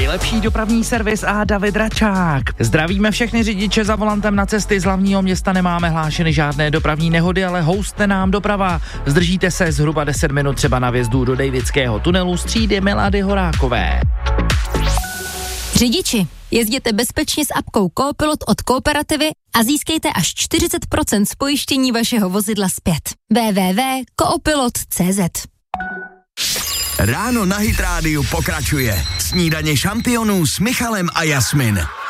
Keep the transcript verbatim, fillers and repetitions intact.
nejlepší dopravní servis a David Račák. Zdravíme všechny řidiče za volantem na cesty z hlavního města, nemáme hlášeny žádné dopravní nehody, ale houste nám doprava. Zdržíte se zhruba deset minut třeba na vjezdu do Davidského tunelu z třídy Milady Horákové. Řidiči, jezděte bezpečně s apkou Coopilot od Kooperativy a získejte až čtyřicet procent z pojištění vašeho vozidla zpět. w w w tečka coopilot tečka c z. Ráno na Hit Rádiu pokračuje. Snídaně šampionů s Michalem a Jasmin.